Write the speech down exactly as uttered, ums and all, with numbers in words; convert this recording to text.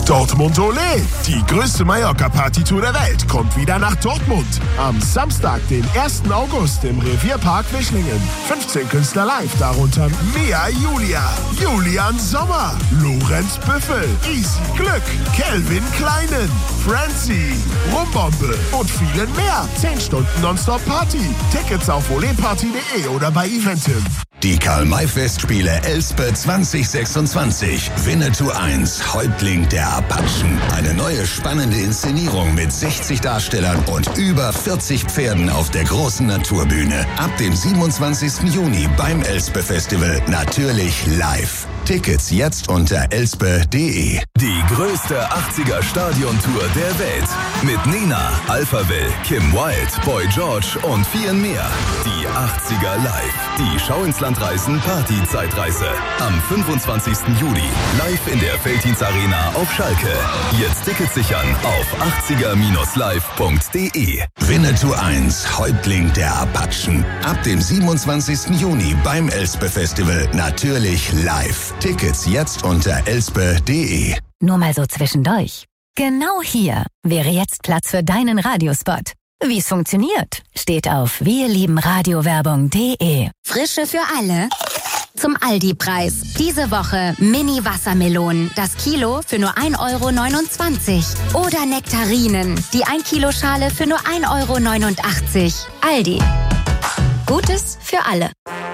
Dortmund Olé, die größte Mallorca-Partytour der Welt, kommt wieder nach Dortmund. Am Samstag, den ersten August im Revierpark Wischlingen. fünfzehn Künstler live, darunter Mia Julia, Julian Sommer, Lorenz Büffel, Easy Glück, Calvin Kleinen, Francie, Rumbombe und vielen mehr. zehn Stunden Nonstop-Party. Tickets auf oleparty punkt de oder bei Eventim. Die Karl-May-Festspiele Elspe zwanzig sechsundzwanzig. Winnetou eins, Häuptling der Apachen. Eine neue spannende Inszenierung mit sechzig Darstellern und über vierzig Pferden auf der großen Naturbühne. Ab dem siebenundzwanzigsten Juni beim Elspe-Festival. Natürlich live. Tickets jetzt unter elspe punkt de. Die größte achtziger-Stadion-Tour der Welt. Mit Nena, Alphaville, Kim Wilde, Boy George und vielen mehr. Die achtziger live. Die Schau ins Land reisen Party-Zeitreise. Am fünfundzwanzigsten Juli. Live in der Veltins Arena auf Schalke. Jetzt Tickets sichern auf achtziger live punkt de. Winnetou eins, Häuptling der Apachen. Ab dem siebenundzwanzigsten Juni beim Elspe-Festival. Natürlich live. Tickets jetzt unter elspe punkt de. Nur mal so zwischendurch. Genau hier wäre jetzt Platz für deinen Radiospot. Wie es funktioniert, steht auf wirliebenradiowerbung punkt de. Frische für alle. Zum Aldi-Preis. Diese Woche Mini-Wassermelonen. Das Kilo für nur ein Euro neunundzwanzig. Oder Nektarinen. Die ein Kilo Schale für nur ein Euro neunundachtzig. Aldi. Gutes für alle.